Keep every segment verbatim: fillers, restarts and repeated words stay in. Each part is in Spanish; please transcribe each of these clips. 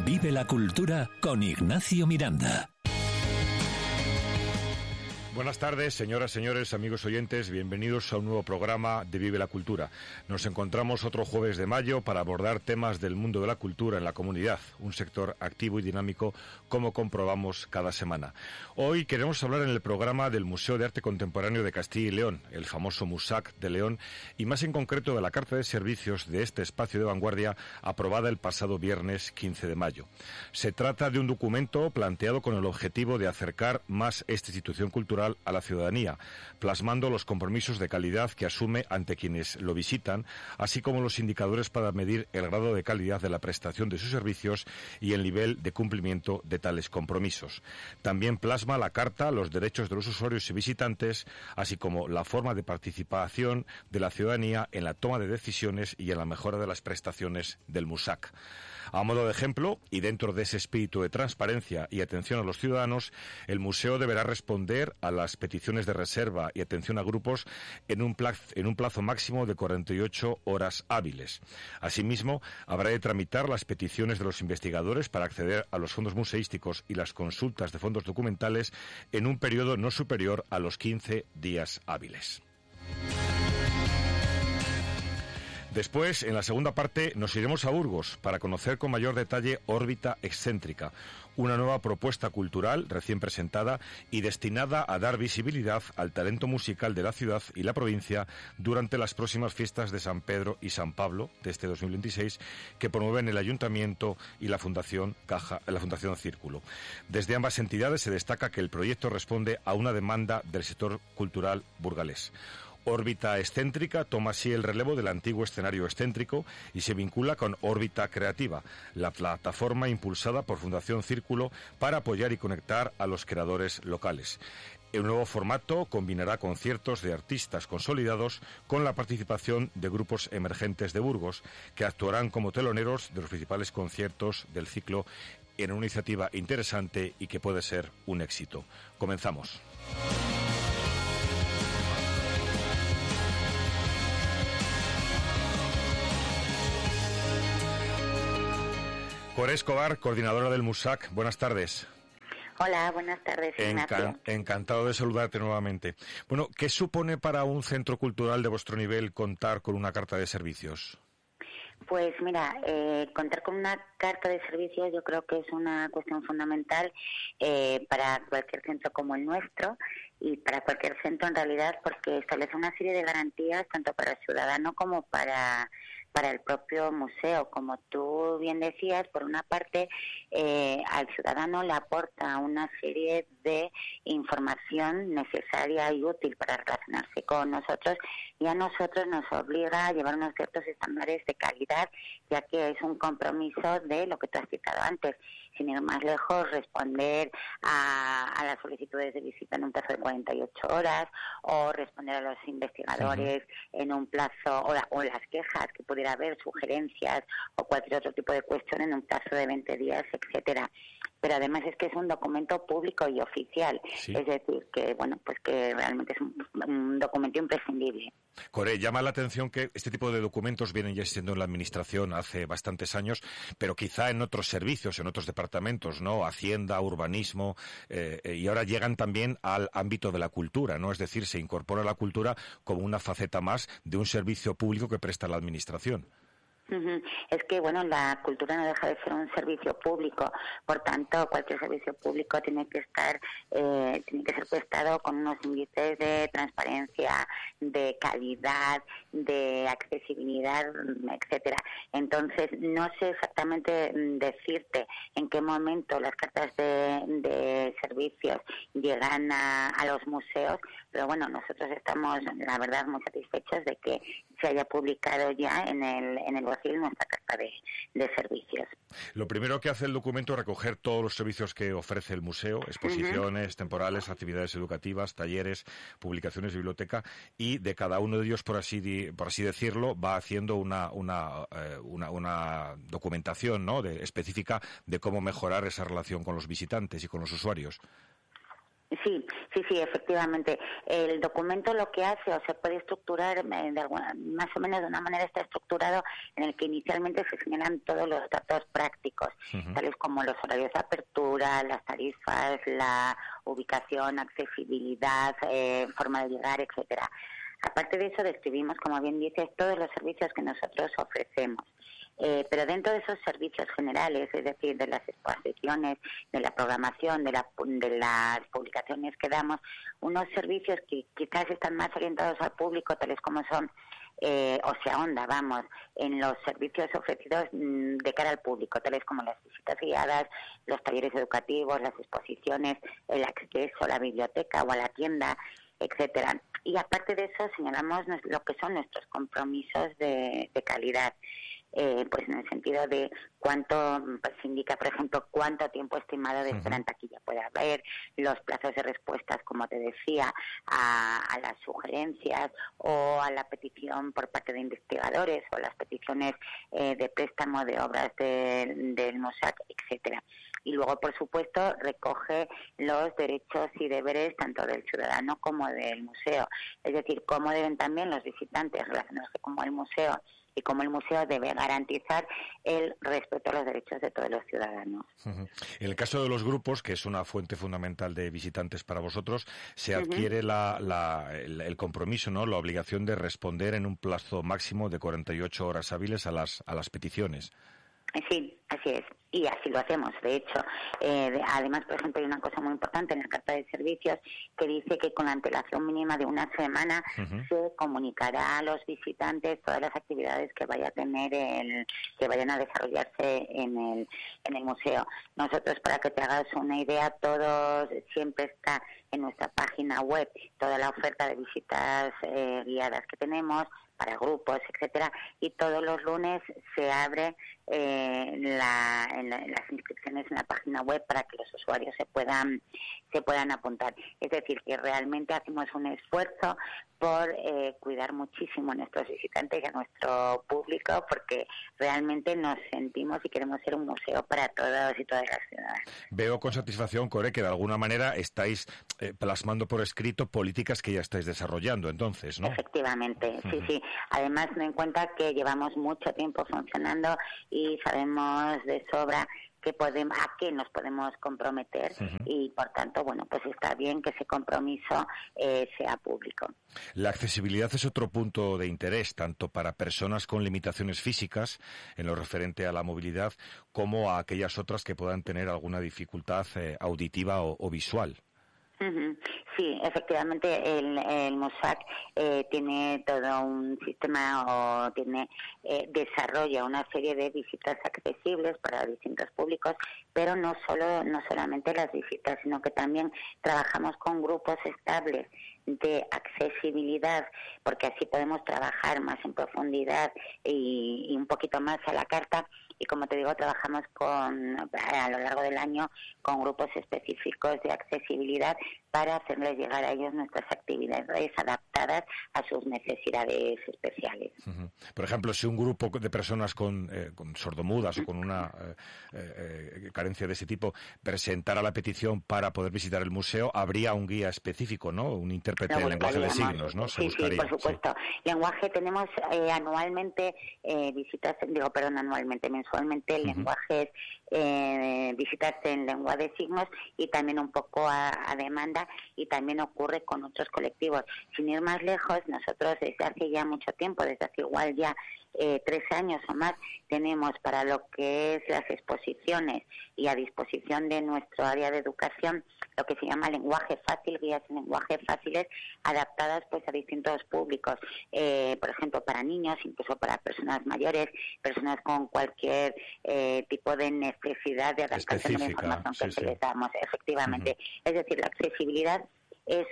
Vive la cultura con Ignacio Miranda. Buenas tardes, señoras, señores, amigos oyentes, bienvenidos a un nuevo programa de Vive la Cultura. Nos encontramos otro jueves de mayo para abordar temas del mundo de la cultura en la comunidad, un sector activo y dinámico como comprobamos cada semana. Hoy queremos hablar en el programa del Museo de Arte Contemporáneo de Castilla y León, el famoso MUSAC de León, y más en concreto de la Carta de Servicios de este espacio de vanguardia aprobada el pasado viernes quince de mayo. Se trata de un documento planteado con el objetivo de acercar más esta institución cultural a la ciudadanía, plasmando los compromisos de calidad que asume ante quienes lo visitan, así como los indicadores para medir el grado de calidad de la prestación de sus servicios y el nivel de cumplimiento de tales compromisos. También plasma la Carta los derechos de los usuarios y visitantes, así como la forma de participación de la ciudadanía en la toma de decisiones y en la mejora de las prestaciones del MUSAC. A modo de ejemplo, y dentro de ese espíritu de transparencia y atención a los ciudadanos, el museo deberá responder a las peticiones de reserva y atención a grupos en un plazo, en un plazo máximo de cuarenta y ocho horas hábiles. Asimismo, habrá de tramitar las peticiones de los investigadores para acceder a los fondos museísticos y las consultas de fondos documentales en un periodo no superior a los quince días hábiles. Después, en la segunda parte, nos iremos a Burgos para conocer con mayor detalle Órbita Excéntrica, una nueva propuesta cultural recién presentada y destinada a dar visibilidad al talento musical de la ciudad y la provincia durante las próximas fiestas de San Pedro y San Pablo de este dos mil veintiséis que promueven el Ayuntamiento y la Fundación Caja, la Fundación Círculo. Desde ambas entidades se destaca que el proyecto responde a una demanda del sector cultural burgalés. Órbita Excéntrica toma así el relevo del antiguo escenario excéntrico y se vincula con Órbita Creativa, la plataforma impulsada por Fundación Círculo para apoyar y conectar a los creadores locales. El nuevo formato combinará conciertos de artistas consolidados con la participación de grupos emergentes de Burgos, que actuarán como teloneros de los principales conciertos del ciclo en una iniciativa interesante y que puede ser un éxito. Comenzamos. Cora Escobar, coordinadora del MUSAC, buenas tardes. Hola, buenas tardes, Ignacio. Encan- encantado de saludarte nuevamente. Bueno, ¿qué supone para un centro cultural de vuestro nivel contar con una carta de servicios? Pues mira, eh, contar con una carta de servicios yo creo que es una cuestión fundamental eh, para cualquier centro como el nuestro y para cualquier centro en realidad, porque establece una serie de garantías tanto para el ciudadano como para para el propio museo. Como tú bien decías, por una parte eh, al ciudadano le aporta una serie de información necesaria y útil para relacionarse con nosotros, y a nosotros nos obliga a llevar unos ciertos estándares de calidad, ya que es un compromiso de lo que tú has citado antes, sin ir más lejos, responder a, a las solicitudes de visita en un plazo de cuarenta y ocho horas, o responder a los investigadores uh-huh. en un plazo, o, la, o las quejas que pudiera haber, sugerencias o cualquier otro tipo de cuestión en un plazo de veinte días, etcétera. Pero además es que es un documento público y oficial, sí. Es decir, que bueno, pues que realmente es un, un documento imprescindible. Core, llama la atención que este tipo de documentos vienen ya existiendo en la Administración hace bastantes años, pero quizá en otros servicios, en otros departamentos, ¿no? Hacienda, urbanismo, eh, y ahora llegan también al ámbito de la cultura, ¿no? Es decir, se incorpora la cultura como una faceta más de un servicio público que presta la Administración. Es que, bueno, la cultura no deja de ser un servicio público, por tanto, cualquier servicio público tiene que estar, eh, tiene que ser prestado con unos índices de transparencia, de calidad, de accesibilidad, etcétera. Entonces, no sé exactamente decirte en qué momento las cartas de, de servicios llegan a, a los museos, pero bueno, nosotros estamos, la verdad, muy satisfechos de que se haya publicado ya en el en el Brasil nuestra carta de, de servicios. Lo primero que hace el documento es recoger todos los servicios que ofrece el museo, exposiciones uh-huh. temporales, actividades educativas, talleres, publicaciones, biblioteca, y de cada uno de ellos, por así di, por así decirlo, va haciendo una una eh, una, una documentación, ¿no?, de, específica de cómo mejorar esa relación con los visitantes y con los usuarios. Sí, sí, sí, efectivamente. El documento lo que hace, o se puede estructurar eh, de alguna, más o menos de una manera está estructurado en el que inicialmente se señalan todos los datos prácticos, uh-huh. tales como los horarios de apertura, las tarifas, la ubicación, accesibilidad, eh, forma de llegar, etcétera. Aparte de eso, describimos, como bien dices, todos los servicios que nosotros ofrecemos. Eh, pero dentro de esos servicios generales, es decir, de las exposiciones, de la programación, de, la, de las publicaciones que damos, unos servicios que quizás están más orientados al público, tales como son, eh, o se ahonda, vamos, en los servicios ofrecidos mmm, de cara al público, tales como las visitas guiadas, los talleres educativos, las exposiciones, el acceso a la biblioteca o a la tienda, etcétera. Y aparte de eso, señalamos lo que son nuestros compromisos de, de calidad. Eh, pues en el sentido de cuánto, pues indica, por ejemplo, cuánto tiempo estimado de espera en taquilla puede haber, los plazos de respuestas, como te decía, a, a las sugerencias o a la petición por parte de investigadores o las peticiones eh, de préstamo de obras de, del MOSAC, etcétera. Y luego, por supuesto, recoge los derechos y deberes tanto del ciudadano como del museo. Es decir, cómo deben también los visitantes relacionarse con el museo y cómo el museo debe garantizar el respeto a los derechos de todos los ciudadanos. Uh-huh. En el caso de los grupos, que es una fuente fundamental de visitantes para vosotros, se adquiere uh-huh. la, la, el, el compromiso, ¿no?, la obligación de responder en un plazo máximo de cuarenta y ocho horas hábiles a las, a las peticiones. Sí, así es. Y así lo hacemos, de hecho. Eh, de, además, por ejemplo, hay una cosa muy importante en la Carta de Servicios que dice que con la antelación mínima de una semana uh-huh. se comunicará a los visitantes todas las actividades que vaya a tener, el, que vayan a desarrollarse en el, en el museo. Nosotros, para que te hagas una idea, todo siempre está en nuestra página web, toda la oferta de visitas eh, guiadas que tenemos, para grupos, etcétera, y todos los lunes se abre eh, la, en la, en las inscripciones en la página web para que los usuarios se puedan se puedan apuntar. Es decir, que realmente hacemos un esfuerzo por eh, cuidar muchísimo a nuestros visitantes y a nuestro público, porque realmente nos sentimos y queremos ser un museo para todos y todas las ciudades. Veo con satisfacción, Core, que de alguna manera estáis eh, plasmando por escrito políticas que ya estáis desarrollando, entonces, ¿no? Efectivamente, uh-huh. sí, sí. Además, ten en cuenta que llevamos mucho tiempo funcionando y sabemos de sobra que podemos, a qué nos podemos comprometer uh-huh. y, por tanto, bueno, pues está bien que ese compromiso eh, sea público. La accesibilidad es otro punto de interés, tanto para personas con limitaciones físicas, en lo referente a la movilidad, como a aquellas otras que puedan tener alguna dificultad eh, auditiva o, o visual. Uh-huh. Sí, efectivamente el, el MOSAC eh, tiene todo un sistema o tiene eh, desarrolla una serie de visitas accesibles para distintos públicos, pero no solo no solamente las visitas, sino que también trabajamos con grupos estables de accesibilidad, porque así podemos trabajar más en profundidad y, y un poquito más a la carta. Y como te digo, trabajamos con a lo largo del año con grupos específicos de accesibilidad para hacerles llegar a ellos nuestras actividades adaptadas a sus necesidades especiales. Uh-huh. Por ejemplo, si un grupo de personas con, eh, con sordomudas o con una eh, eh, carencia de ese tipo presentara la petición para poder visitar el museo, habría un guía específico, ¿no? Un intérprete de lenguaje de signos, ¿no? Se sí, buscaría, sí, por supuesto. Sí. Lenguaje tenemos eh, anualmente eh, visitas, digo, perdón, anualmente, mensualmente uh-huh. lenguajes, eh, visitas en lengua de signos y también un poco a, a demanda, y también ocurre con otros colectivos. Sin ir más lejos, nosotros desde hace ya mucho tiempo, desde hace igual ya eh, tres años o más, tenemos para lo que es las exposiciones y a disposición de nuestro área de educación lo que se llama lenguaje fácil, guías en lenguaje fáciles adaptadas pues a distintos públicos, eh, por ejemplo para niños, incluso para personas mayores, personas con cualquier eh, tipo de necesidad de adaptación a la información sí, que sí. les damos, efectivamente. Uh-huh. Es decir, la accesibilidad es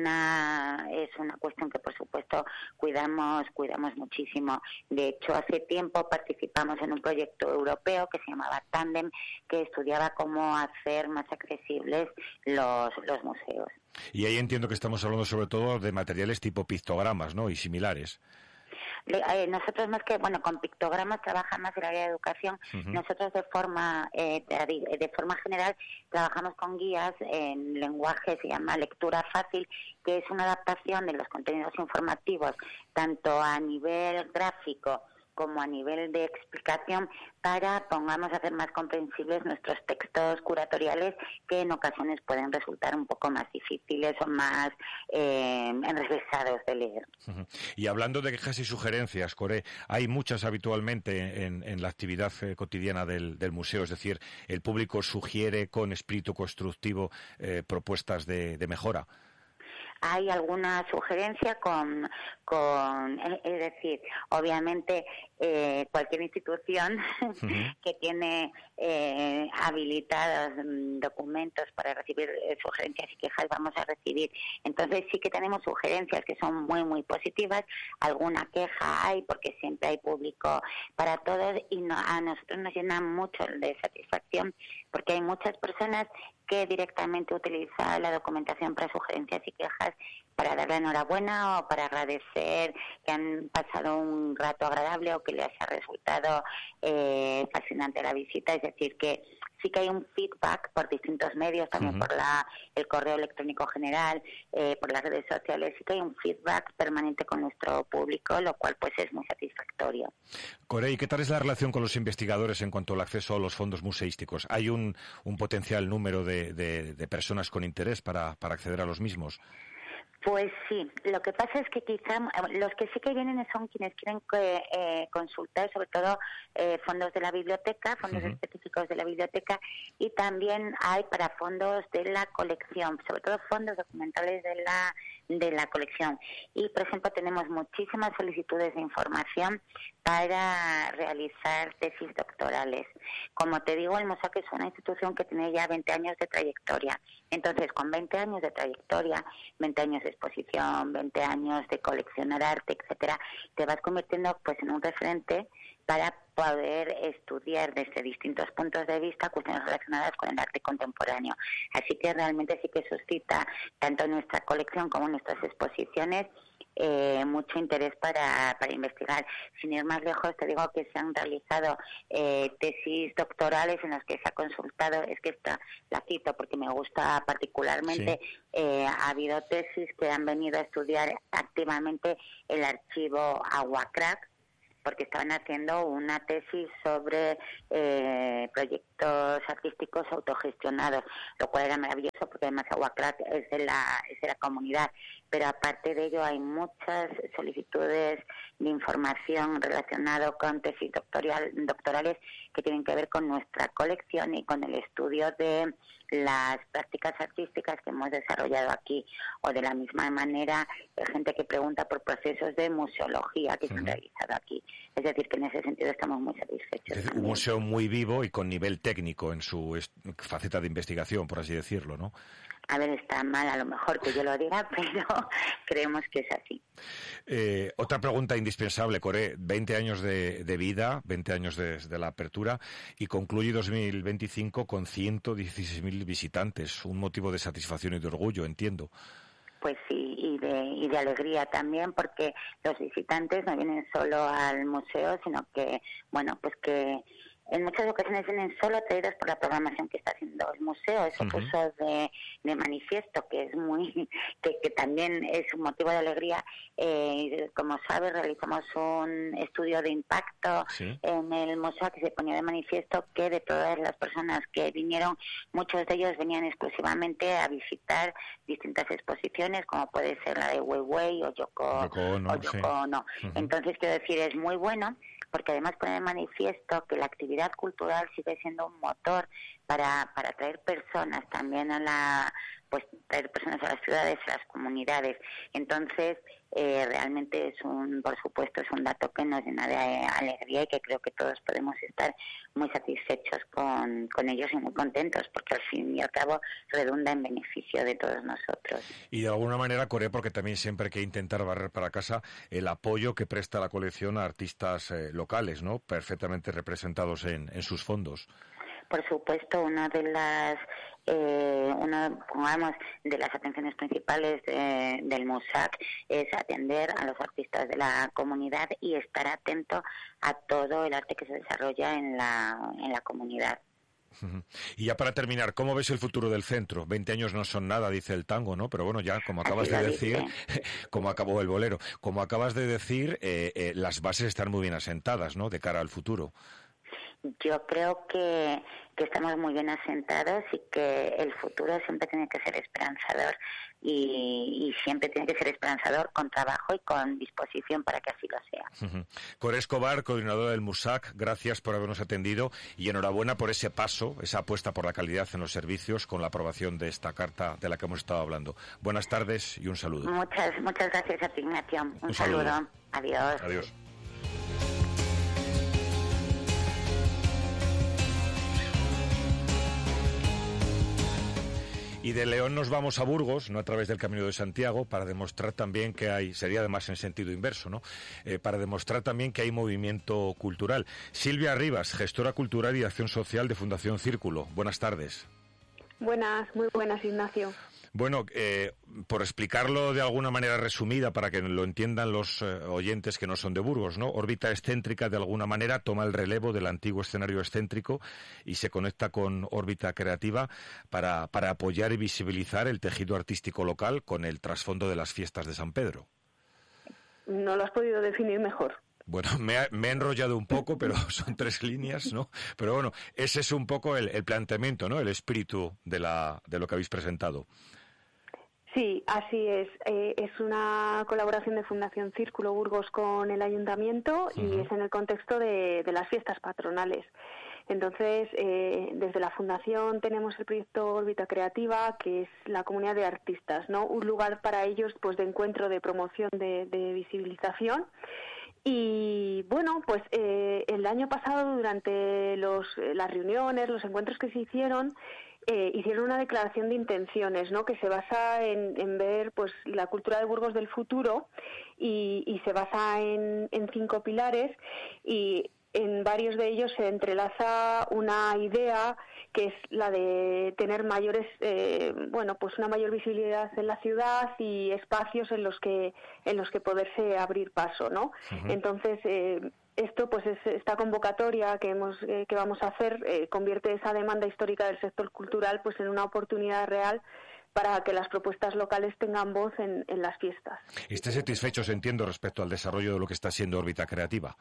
una es una cuestión que por supuesto cuidamos cuidamos muchísimo. De hecho, hace tiempo participamos en un proyecto europeo que se llamaba Tandem, que estudiaba cómo hacer más accesibles los los museos. Y ahí entiendo que estamos hablando sobre todo de materiales tipo pictogramas, ¿no? Y similares. eh, nosotros más que, bueno, con pictogramas trabaja más el área de educación, uh-huh. nosotros de forma eh, de, de forma general trabajamos con guías en lenguaje, se llama lectura fácil, que es una adaptación de los contenidos informativos, tanto a nivel gráfico como a nivel de explicación, para, pongamos, hacer más comprensibles nuestros textos curatoriales, que en ocasiones pueden resultar un poco más difíciles o más eh, enrevesados de leer. Uh-huh. Y hablando de quejas y sugerencias, Coré, hay muchas habitualmente en, en la actividad eh, cotidiana del, del museo, es decir, el público sugiere con espíritu constructivo eh, propuestas de, de mejora. Hay alguna sugerencia con, con es decir, obviamente eh, cualquier institución uh-huh. que tiene eh, habilitados documentos para recibir eh, sugerencias y quejas, vamos a recibir. Entonces sí que tenemos sugerencias que son muy, muy positivas. Alguna queja hay, porque siempre hay público para todos, y no, a nosotros nos llena mucho de satisfacción, porque hay muchas personas que directamente utilizan la documentación para sugerencias y quejas para darle enhorabuena o para agradecer que han pasado un rato agradable o que les ha resultado eh, fascinante la visita. Es decir, que sí que hay un feedback por distintos medios, también uh-huh. por la el correo electrónico general, eh, por las redes sociales, sí que hay un feedback permanente con nuestro público, lo cual pues es muy satisfactorio. Corey, ¿qué tal es la relación con los investigadores en cuanto al acceso a los fondos museísticos? ¿Hay un, un potencial número de, de, de personas con interés para, para acceder a los mismos? Pues sí, lo que pasa es que quizá los que sí que vienen son quienes quieren que, eh, consultar sobre todo eh, fondos de la biblioteca, fondos uh-huh. específicos de la biblioteca, y también hay para fondos de la colección, sobre todo fondos documentales de la de la colección. Y, por ejemplo, tenemos muchísimas solicitudes de información para realizar tesis doctorales. Como te digo, el MUSEAC es una institución que tiene ya veinte años de trayectoria. Entonces, con veinte años de trayectoria, veinte años de exposición, veinte años de coleccionar arte, etcétera, te vas convirtiendo pues en un referente para poder estudiar desde distintos puntos de vista cuestiones relacionadas con el arte contemporáneo. Así que realmente sí que suscita, tanto en nuestra colección como en nuestras exposiciones, eh, mucho interés para, para investigar. Sin ir más lejos, te digo que se han realizado eh, tesis doctorales en las que se ha consultado, es que esta la cito porque me gusta particularmente, sí. eh, ha habido tesis que han venido a estudiar activamente el archivo Aguacrack, porque estaban haciendo una tesis sobre eh, proyectos artísticos autogestionados, lo cual era maravilloso porque además Aguacrack es de la es de la comunidad. Pero aparte de ello hay muchas solicitudes de información relacionadas con tesis doctoral, doctorales que tienen que ver con nuestra colección y con el estudio de las prácticas artísticas que hemos desarrollado aquí, o de la misma manera gente que pregunta por procesos de museología que uh-huh. se han realizado aquí. Es decir, que en ese sentido estamos muy satisfechos. Es decir, un museo muy vivo y con nivel técnico en su est- faceta de investigación, por así decirlo, ¿no? A ver, está mal a lo mejor que yo lo diga, pero creemos que es así. Eh, otra pregunta indispensable, Coré. veinte años de, de vida, veinte años desde la apertura, y concluye dos mil veinticinco con ciento dieciséis mil visitantes. Un motivo de satisfacción y de orgullo, entiendo. Pues sí, y de, y de alegría también, porque los visitantes no vienen solo al museo, sino que, bueno, pues que en muchas ocasiones vienen solo atraídos por la programación que está haciendo el museo. Eso uh-huh. puso de, de manifiesto, que es muy, que, que también es un motivo de alegría. Eh, como sabes, realizamos un estudio de impacto ¿Sí? en el museo que se ponía de manifiesto que de todas las personas que vinieron, muchos de ellos venían exclusivamente a visitar distintas exposiciones, como puede ser la de Weiwei o Yoko, Yoko Ono. O Yoko Ono. Sí. Uh-huh. Entonces, quiero decir, es muy bueno, porque además pone de manifiesto que la actividad cultural sigue siendo un motor para, para traer personas también a la, pues traer personas a las ciudades, a las comunidades. Entonces, eh, realmente es un, por supuesto, es un dato que nos llena de alegría y que creo que todos podemos estar muy satisfechos con, con ellos y muy contentos, porque al fin y al cabo redunda en beneficio de todos nosotros. Y de alguna manera, Coré, porque también siempre hay que intentar barrer para casa el apoyo que presta la colección a artistas eh, locales, ¿no? Perfectamente representados en, en sus fondos. por supuesto, una de las eh, una, digamos, de las atenciones principales de, del MUSAC es atender a los artistas de la comunidad y estar atento a todo el arte que se desarrolla en la, en la comunidad. Y ya para terminar, ¿cómo ves el futuro del centro? Veinte años no son nada, dice el tango, ¿no? Pero bueno, ya como acabas de decir, como acabó el bolero, como acabas de decir, eh, eh, las bases están muy bien asentadas, ¿no? De cara al futuro. Yo creo que, que estamos muy bien asentados y que el futuro siempre tiene que ser esperanzador y, y siempre tiene que ser esperanzador con trabajo y con disposición para que así lo sea. Uh-huh. Cora Escobar, coordinadora del MUSAC, gracias por habernos atendido y enhorabuena por ese paso, esa apuesta por la calidad en los servicios con la aprobación de esta carta de la que hemos estado hablando. Buenas tardes y un saludo. Muchas, muchas gracias a ti, Ignacio. Un, un saludo. saludo. Adiós. Adiós. Y de León nos vamos a Burgos, no a través del Camino de Santiago, para demostrar también que hay, sería además en sentido inverso, ¿no? Eh, para demostrar también que hay movimiento cultural. Silvia Rivas, gestora cultural y acción social de Fundación Círculo. Buenas tardes. Buenas, muy buenas, Ignacio. Bueno, eh, por explicarlo de alguna manera resumida para que lo entiendan los eh, oyentes que no son de Burgos, ¿no? Órbita Excéntrica de alguna manera toma el relevo del antiguo escenario excéntrico y se conecta con Órbita Creativa para, para apoyar y visibilizar el tejido artístico local con el trasfondo de las fiestas de San Pedro. No lo has podido definir mejor. Bueno, me, ha, me he enrollado un poco, pero son tres líneas, ¿no? Pero bueno, ese es un poco el, el planteamiento, ¿no? El espíritu de, la, de lo que habéis presentado. Sí, así es. Eh, es una colaboración de Fundación Círculo Burgos con el Ayuntamiento y uh-huh. es en el contexto de, de las fiestas patronales. Entonces, eh, desde la Fundación tenemos el proyecto Órbita Creativa, que es la comunidad de artistas, ¿no? Un lugar para ellos, pues, de encuentro, de promoción, de, de visibilización. Y bueno, pues eh, el año pasado, durante los, las reuniones, los encuentros que se hicieron, Eh, hicieron una declaración de intenciones, ¿no? Que se basa en, en ver, pues, la cultura de Burgos del futuro y, y se basa en, en cinco pilares y en varios de ellos se entrelaza una idea que es la de tener mayores, eh, bueno, pues una mayor visibilidad en la ciudad y espacios en los que en los que poderse abrir paso, ¿no? Uh-huh. Entonces eh, esto, pues, es, esta convocatoria que hemos eh, que vamos a hacer eh, convierte esa demanda histórica del sector cultural, pues, en una oportunidad real para que las propuestas locales tengan voz en, en las fiestas. ¿Estáis satisfechos, entiendo, respecto al desarrollo de lo que está siendo Órbita Creativa?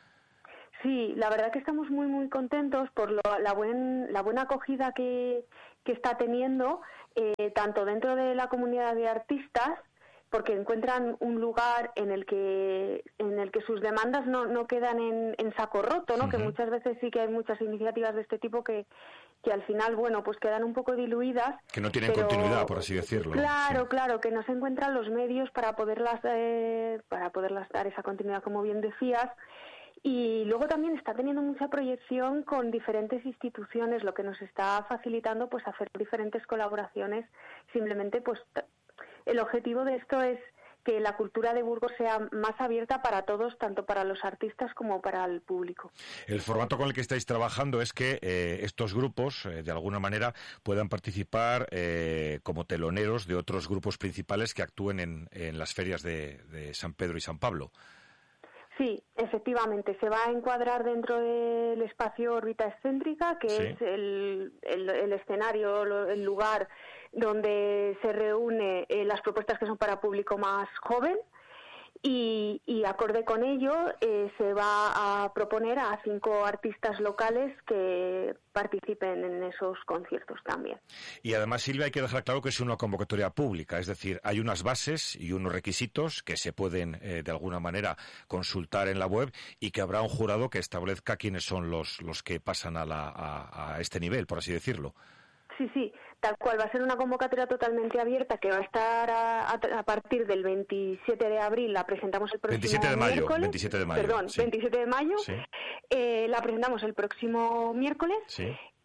Sí, la verdad que estamos muy muy contentos por lo, la, buen, la buena acogida que, que está teniendo, eh, tanto dentro de la comunidad de artistas, porque encuentran un lugar en el que en el que sus demandas no, no quedan en, en saco roto, ¿no? Uh-huh. Que muchas veces sí que hay muchas iniciativas de este tipo que, que al final, bueno, pues quedan un poco diluidas. Que no tienen pero, continuidad, por así decirlo. Claro, sí. claro, que no se encuentran los medios para poderlas eh, para poderlas dar esa continuidad, como bien decías. Y luego también está teniendo mucha proyección con diferentes instituciones, lo que nos está facilitando, pues, hacer diferentes colaboraciones. Simplemente, pues, el objetivo de esto es que la cultura de Burgos sea más abierta para todos, tanto para los artistas como para el público. El formato con el que estáis trabajando es que eh, estos grupos, eh, de alguna manera, puedan participar eh, como teloneros de otros grupos principales que actúen en, en las ferias de, de San Pedro y San Pablo. Sí, efectivamente, se va a encuadrar dentro del espacio Órbita Excéntrica, que sí. es el, el, el escenario, el lugar donde se reúne eh, las propuestas que son para público más joven y, y acorde con ello eh, se va a proponer a cinco artistas locales que participen en esos conciertos también. Y además, Silvia, hay que dejar claro que es una convocatoria pública, es decir, hay unas bases y unos requisitos que se pueden eh, de alguna manera consultar en la web y que habrá un jurado que establezca quiénes son los, los que pasan a, la, a, a este nivel, por así decirlo. Sí, sí, tal cual. Va a ser una convocatoria totalmente abierta que va a estar a, a, a partir del veintisiete de abril. La presentamos el próximo veintisiete de mayo, miércoles. veintisiete de mayo. Perdón, sí. veintisiete de mayo. Sí. Eh, la presentamos el próximo miércoles. Sí.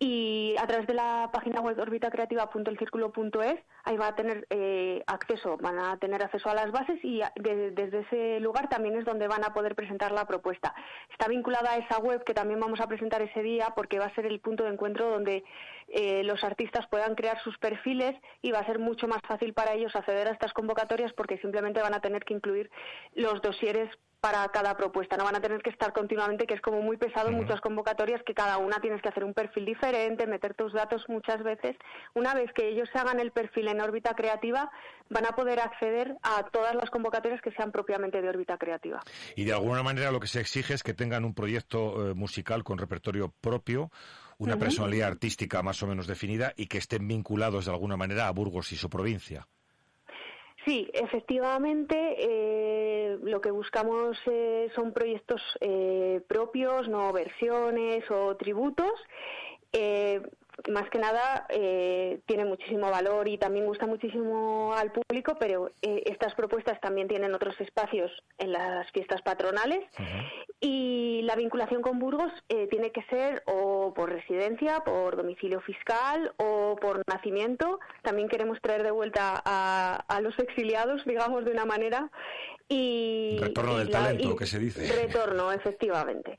y a través de la página web orbitacreativa punto el círculo punto es, ahí va a tener eh, acceso, van a tener acceso a las bases y de, desde ese lugar también es donde van a poder presentar la propuesta. Está vinculada a esa web que también vamos a presentar ese día porque va a ser el punto de encuentro donde eh, los artistas puedan crear sus perfiles y va a ser mucho más fácil para ellos acceder a estas convocatorias porque simplemente van a tener que incluir los dosieres para cada propuesta, no van a tener que estar continuamente, que es como muy pesado en uh-huh. muchas convocatorias, que cada una tienes que hacer un perfil diferente, meter tus datos muchas veces. Una vez que ellos hagan el perfil en órbita creativa, van a poder acceder a todas las convocatorias que sean propiamente de órbita creativa. Y de alguna manera lo que se exige es que tengan un proyecto eh, musical con repertorio propio, una uh-huh. personalidad artística más o menos definida y que estén vinculados de alguna manera a Burgos y su provincia. Sí, efectivamente, eh, lo que buscamos eh, son proyectos eh, propios, no versiones o tributos. Eh, más que nada eh, tiene muchísimo valor y también gusta muchísimo al público, pero eh, estas propuestas también tienen otros espacios en las fiestas patronales uh-huh. y la vinculación con Burgos eh, tiene que ser o por residencia, por domicilio fiscal o por nacimiento. También queremos traer de vuelta a, a los exiliados, digamos, de una manera. Y, retorno y del la, talento, y, que se dice. Retorno, efectivamente.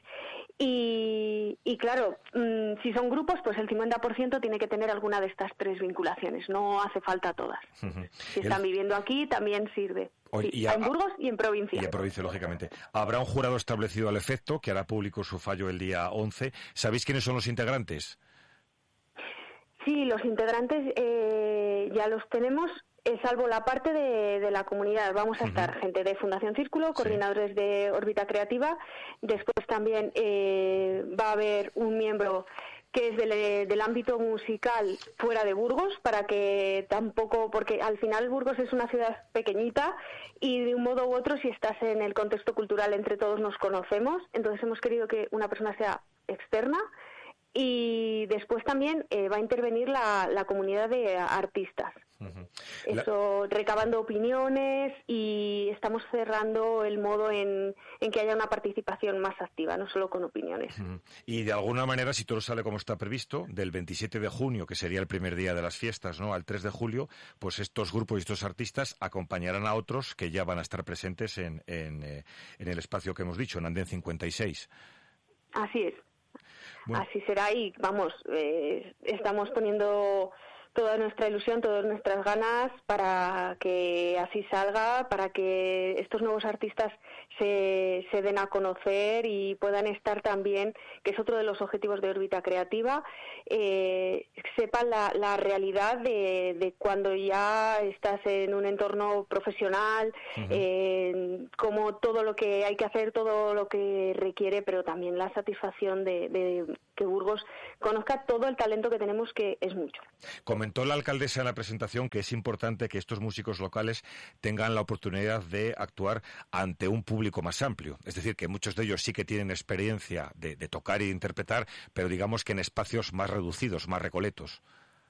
Y, y claro, mmm, si son grupos, pues el cincuenta por ciento tiene que tener alguna de estas tres vinculaciones, no hace falta todas. Uh-huh. Si están el... viviendo aquí, también sirve. Oye, sí, y a, en Burgos y en provincia. Y en provincia, lógicamente. Habrá un jurado establecido al efecto, que hará público su fallo el día once. ¿Sabéis quiénes son los integrantes? Sí, los integrantes eh, ya los tenemos. Eh, salvo la parte de, de la comunidad, vamos a uh-huh. estar gente de Fundación Círculo, coordinadores sí. de órbita creativa, después también eh, va a haber un miembro que es del, del ámbito musical fuera de Burgos, para que tampoco, porque al final Burgos es una ciudad pequeñita y de un modo u otro si estás en el contexto cultural entre todos nos conocemos, entonces hemos querido que una persona sea externa. Y después también eh, va a intervenir la, la comunidad de artistas. Uh-huh. Eso, la... recabando opiniones y estamos cerrando el modo en, en que haya una participación más activa, no solo con opiniones. Uh-huh. Y de alguna manera, si todo sale como está previsto, del veintisiete de junio, que sería el primer día de las fiestas, ¿no?, al tres de julio, pues estos grupos y estos artistas acompañarán a otros que ya van a estar presentes en, en, eh, en el espacio que hemos dicho, en Andén cincuenta y seis. Así es. Bueno. Así será y vamos, eh, estamos poniendo toda nuestra ilusión, todas nuestras ganas para que así salga, para que estos nuevos artistas se, se den a conocer y puedan estar también, que es otro de los objetivos de órbita creativa, eh, sepan la, la realidad de, de cuando ya estás en un entorno profesional, uh-huh. eh, como todo lo que hay que hacer, todo lo que requiere, pero también la satisfacción de, de que Burgos conozca todo el talento que tenemos, que es mucho. Comentó la alcaldesa en la presentación que es importante que estos músicos locales tengan la oportunidad de actuar ante un público más amplio. Es decir, que muchos de ellos sí que tienen experiencia de, de tocar y de interpretar, pero digamos que en espacios más reducidos, más recoletos.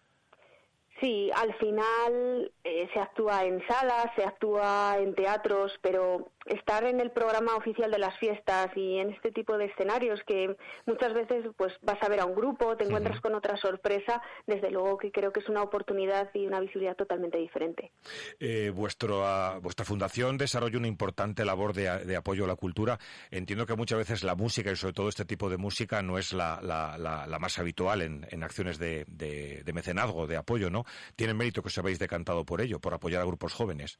Sí, al final eh, se actúa en salas, se actúa en teatros, pero estar en el programa oficial de las fiestas y en este tipo de escenarios que muchas veces pues vas a ver a un grupo, te encuentras uh-huh. con otra sorpresa, desde luego que creo que es una oportunidad y una visibilidad totalmente diferente. Eh, vuestro, uh, vuestra fundación desarrolla una importante labor de, de apoyo a la cultura. Entiendo que muchas veces la música y sobre todo este tipo de música no es la, la, la, la más habitual en, en acciones de, de, de mecenazgo, de apoyo, ¿no? Tiene mérito que os habéis decantado por ello, por apoyar a grupos jóvenes.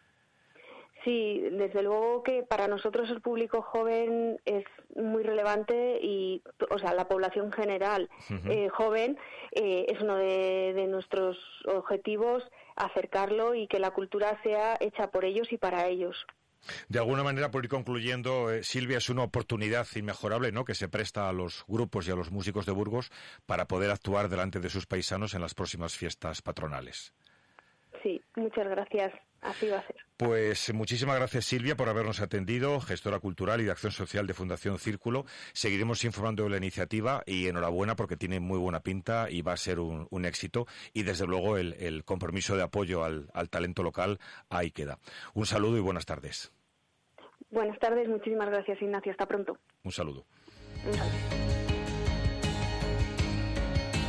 Sí, desde luego que para nosotros el público joven es muy relevante y, o sea, la población general uh-huh. eh, joven eh, es uno de, de nuestros objetivos, acercarlo y que la cultura sea hecha por ellos y para ellos. De alguna manera, por ir concluyendo, eh, Silvia, es una oportunidad inmejorable, ¿no?, que se presta a los grupos y a los músicos de Burgos para poder actuar delante de sus paisanos en las próximas fiestas patronales. Sí, muchas gracias. Así va a ser. Pues muchísimas gracias, Silvia, por habernos atendido, gestora cultural y de acción social de Fundación Círculo. Seguiremos informando de la iniciativa y enhorabuena porque tiene muy buena pinta y va a ser un, un éxito. Y desde luego el, el compromiso de apoyo al, al talento local ahí queda. Un saludo y buenas tardes. Buenas tardes, muchísimas gracias, Ignacio. Hasta pronto. Un saludo. Un saludo.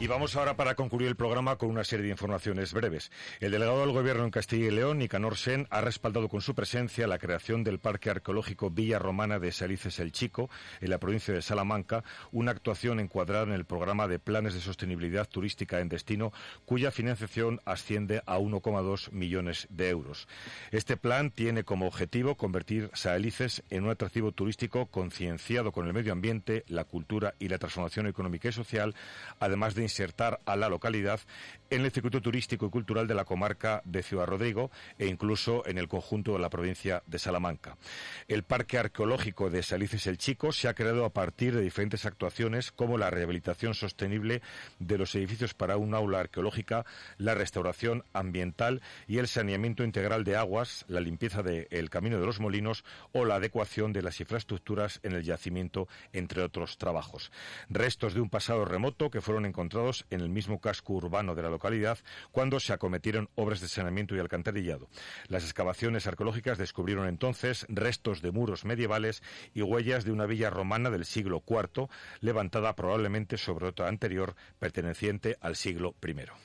Y vamos ahora para concluir el programa con una serie de informaciones breves. El delegado del Gobierno en Castilla y León, Nicanor Sen, ha respaldado con su presencia la creación del Parque Arqueológico Villa Romana de Salices el Chico, en la provincia de Salamanca, una actuación encuadrada en el programa de planes de sostenibilidad turística en destino, cuya financiación asciende a uno coma dos millones de euros. Este plan tiene como objetivo convertir Salices en un atractivo turístico concienciado con el medio ambiente, la cultura y la transformación económica y social, además de insertar a la localidad en el circuito turístico y cultural de la comarca de Ciudad-Rodrigo e incluso en el conjunto de la provincia de Salamanca. El Parque Arqueológico de Salices el Chico se ha creado a partir de diferentes actuaciones como la rehabilitación sostenible de los edificios para un aula arqueológica, la restauración ambiental y el saneamiento integral de aguas, la limpieza del Camino de los Molinos o la adecuación de las infraestructuras en el yacimiento, entre otros trabajos. Restos de un pasado remoto que fueron encontrados en el mismo casco urbano de la localidad cuando se acometieron obras de saneamiento y alcantarillado. Las excavaciones arqueológicas descubrieron entonces restos de muros medievales y huellas de una villa romana del siglo cuarto, levantada probablemente sobre otra anterior perteneciente al siglo primero.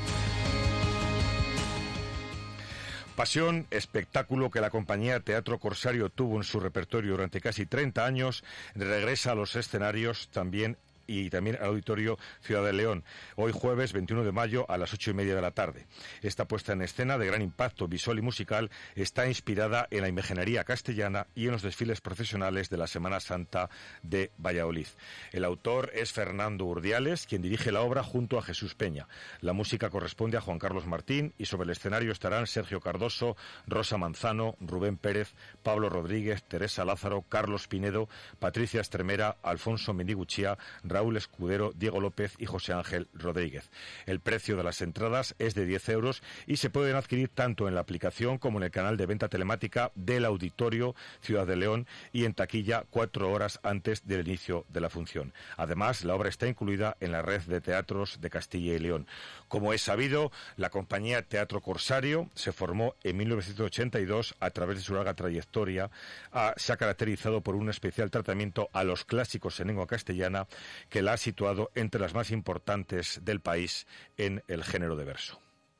Pasión, espectáculo que la compañía Teatro Corsario tuvo en su repertorio durante casi treinta años, regresa a los escenarios también y también al Auditorio Ciudad de León, hoy jueves veintiuno de mayo a las ocho y media de la tarde. Esta puesta en escena de gran impacto visual y musical está inspirada en la imaginería castellana y en los desfiles procesionales de la Semana Santa de Valladolid. El autor es Fernando Urdiales, quien dirige la obra junto a Jesús Peña. La música corresponde a Juan Carlos Martín y sobre el escenario estarán Sergio Cardoso, Rosa Manzano, Rubén Pérez, Pablo Rodríguez, Teresa Lázaro, Carlos Pinedo, Patricia Estremera, Alfonso Meniguchía, Raúl Escudero, Diego López y José Ángel Rodríguez. El precio de las entradas es de diez euros y se pueden adquirir tanto en la aplicación como en el canal de venta telemática del Auditorio Ciudad de León y en taquilla cuatro horas antes del inicio de la función. Además, la obra está incluida en la red de teatros de Castilla y León. Como es sabido, la compañía Teatro Corsario se formó en mil novecientos ochenta y dos a través de su larga trayectoria. Ha, se ha caracterizado por un especial tratamiento a los clásicos en lengua castellana que la ha situado entre las más importantes del país en el género de verso.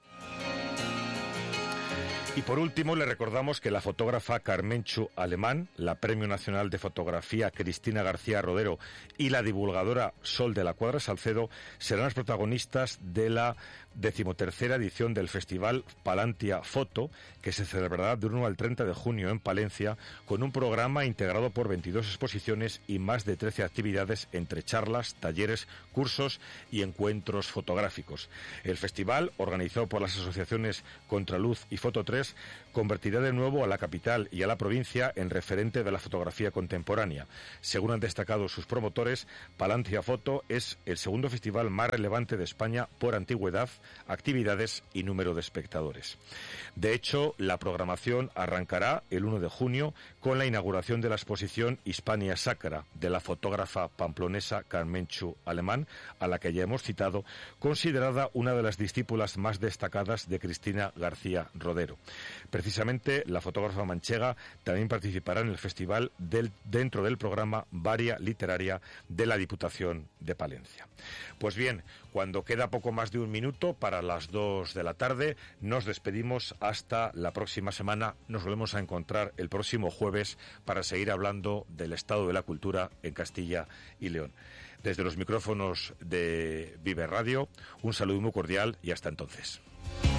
Y por último, le recordamos que la fotógrafa Carmenchu Alemán, la Premio Nacional de Fotografía Cristina García Rodero y la divulgadora Sol de la Cuadra Salcedo serán las protagonistas de la decimotercera edición del Festival Palantia Foto, que se celebrará del uno al treinta de junio en Palencia, con un programa integrado por veintidós exposiciones y más de trece actividades entre charlas, talleres, cursos y encuentros fotográficos. El festival, organizado por las asociaciones Contraluz y Foto tres, convertirá de nuevo a la capital y a la provincia en referente de la fotografía contemporánea. Según han destacado sus promotores, Palantia Foto es el segundo festival más relevante de España por antigüedad, actividades y número de espectadores. De hecho, la programación arrancará el uno de junio con la inauguración de la exposición Hispania Sacra de la fotógrafa pamplonesa Carmenchu Alemán, a la que ya hemos citado, considerada una de las discípulas más destacadas de Cristina García Rodero. Precisamente, la fotógrafa manchega también participará en el festival del, dentro del programa Varia Literaria de la Diputación de Palencia. Pues bien, cuando queda poco más de un minuto para las dos de la tarde, nos despedimos hasta la próxima semana. Nos volvemos a encontrar el próximo jueves para seguir hablando del estado de la cultura en Castilla y León. Desde los micrófonos de Vive Radio, un saludo muy cordial y hasta entonces.